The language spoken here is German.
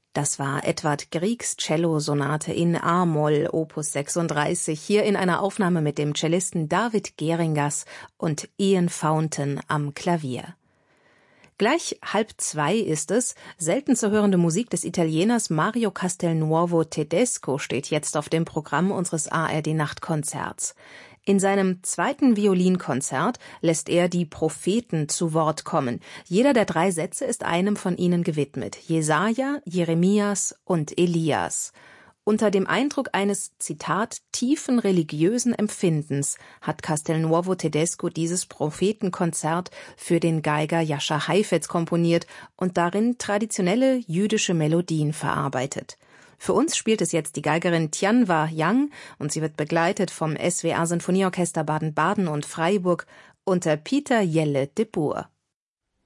Das war Edvard Griegs Cellosonate in a-Moll, Opus 36, hier in einer Aufnahme mit dem Cellisten David Geringas und Ian Fountain am Klavier. Gleich 1:30 ist es. Selten zu hörende Musik des Italieners Mario Castelnuovo Tedesco steht jetzt auf dem Programm unseres ARD-Nachtkonzerts. In seinem 2. Violinkonzert lässt er die Propheten zu Wort kommen. Jeder der 3 Sätze ist einem von ihnen gewidmet: Jesaja, Jeremias und Elias. Unter dem Eindruck eines, Zitat, tiefen religiösen Empfindens hat Castelnuovo Tedesco dieses Prophetenkonzert für den Geiger Jascha Heifetz komponiert und darin traditionelle jüdische Melodien verarbeitet. Für uns spielt es jetzt die Geigerin Tianwa Yang und sie wird begleitet vom SWR Sinfonieorchester Baden-Baden und Freiburg unter Peter Jelle de Boer.